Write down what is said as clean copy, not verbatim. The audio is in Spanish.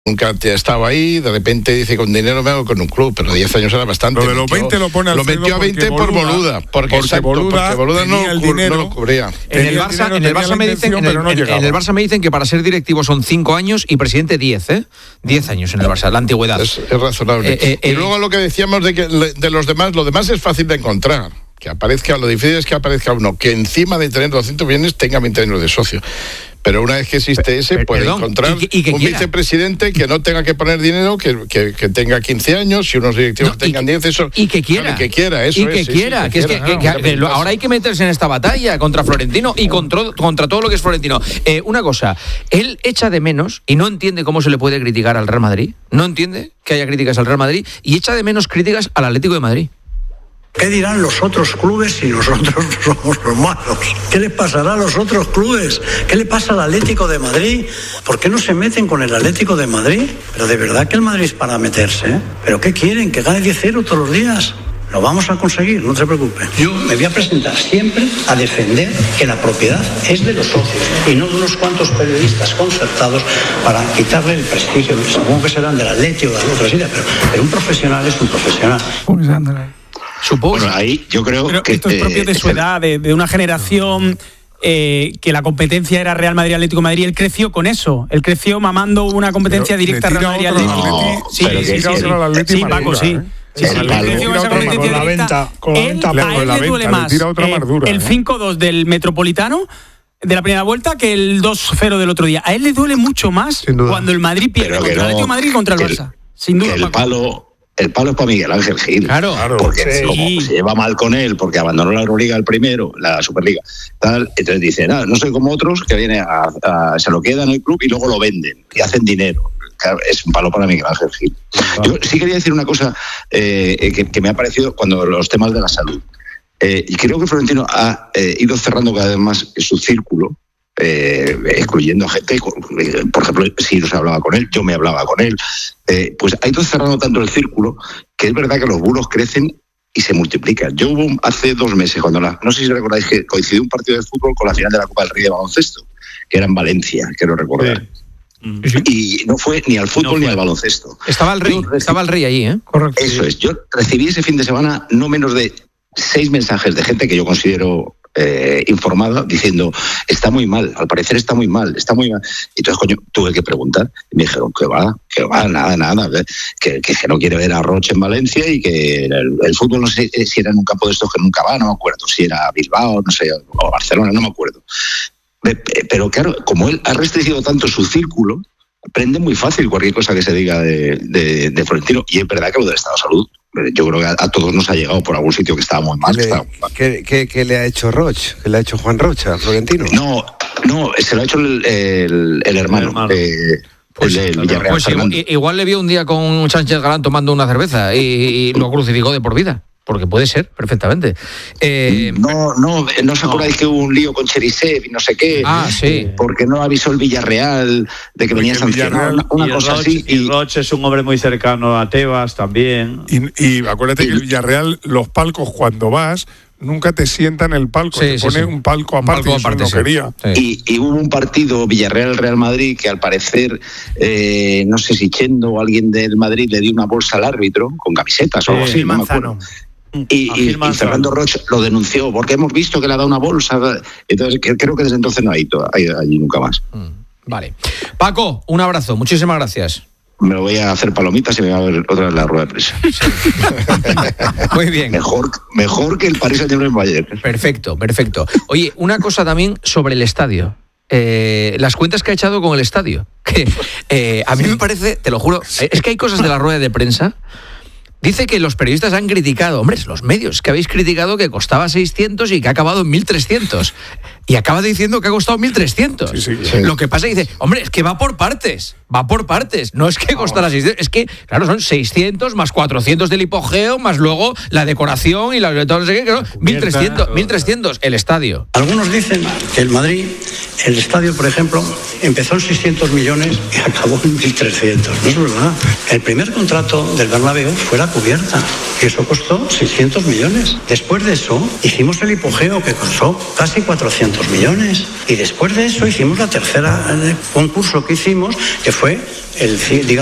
nunca te ha estado ahí, de repente dice con dinero me hago con un club, pero 10 años era bastante. Lo de los 20 lo pone Alfredo. Lo metió a 20 por Boluda, porque Boluda no lo cubría. En el Barça me dicen que para ser directivo son 5 años y presidente 10, 10 años en el Barça, la antigüedad. Es razonable. Y luego lo que decíamos de los demás, lo demás es fácil de encontrar. Que aparezca, lo difícil es que aparezca uno que encima de tener 200 millones tenga 20 años de socio. Pero una vez que existe ese, puede encontrar un vicepresidente que no tenga que poner dinero, que tenga 15 años, y unos directivos tengan 10, eso. Y que quiera. Que quiera, eso es. Ahora hay que meterse en esta batalla contra Florentino y contra todo lo que es Florentino. Una cosa, él echa de menos y no entiende cómo se le puede criticar al Real Madrid, no entiende que haya críticas al Real Madrid y echa de menos críticas al Atlético de Madrid. ¿Qué dirán los otros clubes si nosotros somos los malos? ¿Qué les pasará a los otros clubes? ¿Qué le pasa al Atlético de Madrid? ¿Por qué no se meten con el Atlético de Madrid? Pero de verdad que el Madrid es para meterse, ¿eh? ¿Pero qué quieren? ¿Que gane 10-0 todos los días? Lo vamos a conseguir, no se preocupe. Yo me voy a presentar siempre a defender que la propiedad es de los socios y no de unos cuantos periodistas concertados para quitarle el prestigio. Supongo que serán del Atlético o de otras ideas, pero un profesional es un profesional. Supongo. Bueno, ahí yo creo que esto es propio de su edad, de una generación que la competencia era Real Madrid-Atlético de Madrid. Él creció con eso. Él creció mamando una competencia directa Real Madrid-Atlético. Sí, Paco, sí. Con la venta. A él le duele más el 5-2 del Metropolitano de la primera vuelta que el 2-0 del otro día. A él le duele mucho más cuando el Madrid pierde contra el Atlético de Madrid y contra el Barça. Sin duda, el palo es para Miguel Ángel Gil. Claro. Porque como se lleva mal con él, porque abandonó la Euroliga el primero, la Superliga, tal, entonces dice, no soy como otros que vienen se lo quedan en el club y luego lo venden y hacen dinero. Claro, es un palo para Miguel Ángel Gil. Yo sí quería decir una cosa que me ha parecido cuando los temas de la salud. Y creo que Florentino ha ido cerrando cada vez más su círculo, excluyendo a gente, por ejemplo, si no se hablaba con él, yo me hablaba con él, pues ha ido cerrando tanto el círculo que es verdad que los bulos crecen y se multiplican. Yo hubo hace 2 meses, no sé si recordáis que coincidió un partido de fútbol con la final de la Copa del Rey de baloncesto, que era en Valencia, quiero recordar. Y no fue ni al fútbol ni al baloncesto. Estaba el Rey ahí, ¿eh? Correcto. Eso es. Yo recibí ese fin de semana no menos de 6 mensajes de gente que yo considero informada, diciendo, está muy mal, al parecer está muy mal. Entonces, coño, tuve que preguntar. Y me dijeron, que va, nada, que no quiere ver a Roche en Valencia y que el fútbol, no sé si era en un campo de estos que nunca va, no me acuerdo, si era Bilbao, no sé, o Barcelona, no me acuerdo. Pero claro, como él ha restringido tanto su círculo, prende muy fácil cualquier cosa que se diga de Florentino. Y es verdad que lo del estado de salud, yo creo que a todos nos ha llegado por algún sitio que estaba muy mal. ¿Qué le ha hecho Roche? ¿Qué le ha hecho Juan Roche a Florentino? No, se lo ha hecho el hermano. Pues igual le vio un día con Sánchez Galán tomando una cerveza y lo crucificó de por vida. Porque puede ser, perfectamente. No os acordáis que hubo un lío con Cherisev y no sé qué. Sí. Porque no avisó el Villarreal de que venía sancionado. Una cosa así. Y Roche es un hombre muy cercano a Tebas también. Y acuérdate que el Villarreal, los palcos cuando vas, nunca te sientan en el palco, te pone un palco aparte, no quería. Y hubo un partido Villarreal-Real Madrid que al parecer, no sé si Chendo o alguien del Madrid le dio una bolsa al árbitro con camisetas o algo así, no me acuerdo. Y Fernando Roche lo denunció porque hemos visto que le ha dado una bolsa. Entonces creo que desde entonces no ha ido allí nunca más. Vale. Paco, un abrazo, muchísimas gracias. Me lo voy a hacer palomitas y me voy a ver otra vez la rueda de prensa. Muy bien. Mejor que el Paris Saint-Germain Bayern. Perfecto. Oye, una cosa también sobre el estadio. Las cuentas que ha echado con el estadio. Que a mí me parece, te lo juro, es que hay cosas de la rueda de prensa. Dice que los periodistas han criticado, los medios que habéis criticado que costaba 600 y que ha acabado en 1.300. Y acaba diciendo que ha costado 1.300. Sí. Lo que pasa es que dice, es que va por partes. No es que costara 600, es que, claro, son 600 más 400 del hipogeo, más luego la decoración y todo no sé qué, claro, 1.300 el estadio. Algunos dicen que el Madrid, el estadio, por ejemplo, empezó en 600 millones y acabó en 1.300. No es verdad. El primer contrato del Bernabéu fue la cubierta y eso costó 600 millones. Después de eso, hicimos el hipogeo que costó casi 400 200 millones. Y después de eso hicimos la tercera concurso que hicimos, que fue el, digamos,